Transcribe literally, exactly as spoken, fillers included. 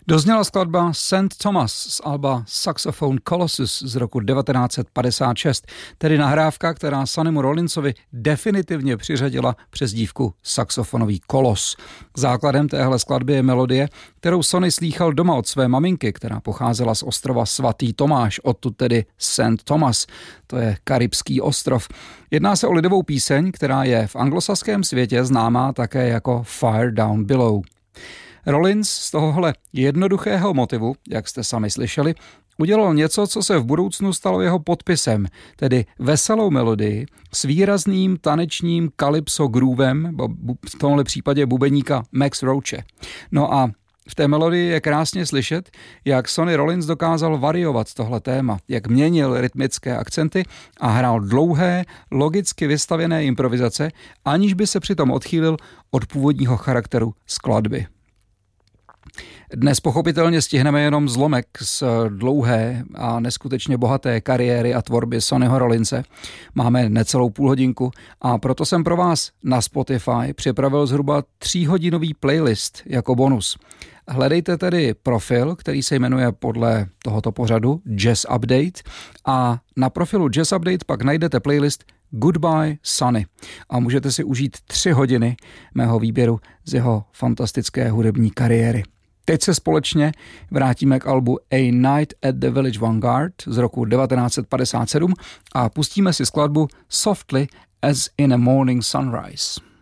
Dozněla skladba Saint Thomas z alba Saxophone Colossus z roku devatenáct set padesát šest, tedy nahrávka, která Sonnymu Rollinsovi definitivně přiřadila přezdívku saxofonový kolos. Základem téhle skladby je melodie, kterou Sonny slýchal doma od své maminky, která pocházela z ostrova Svatý Tomáš, odtud tedy Saint Thomas, to je karibský ostrov. Jedná se o lidovou píseň, která je v anglosaském světě známá také jako Fire Down Below. Rollins z tohohle jednoduchého motivu, jak jste sami slyšeli, udělal něco, co se v budoucnu stalo jeho podpisem, tedy veselou melodii s výrazným tanečním calypso groovem, v tomhle případě bubeníka Max Roache. No a v té melodii je krásně slyšet, jak Sonny Rollins dokázal variovat tohle téma, jak měnil rytmické akcenty a hrál dlouhé, logicky vystavěné improvizace, aniž by se přitom odchýlil od původního charakteru skladby. Dnes pochopitelně stihneme jenom zlomek z dlouhé a neskutečně bohaté kariéry a tvorby Sonnyho Rollinse. Máme necelou půl hodinku a proto jsem pro vás na Spotify připravil zhruba tříhodinový playlist jako bonus. Hledejte tedy profil, který se jmenuje podle tohoto pořadu Jazz Update a na profilu Jazz Update pak najdete playlist Goodbye Sonny a můžete si užít tři hodiny mého výběru z jeho fantastické hudební kariéry. Teď se společně vrátíme k albu A Night at the Village Vanguard z roku devatenáct set padesát sedm a pustíme si skladbu Softly as in a Morning Sunrise.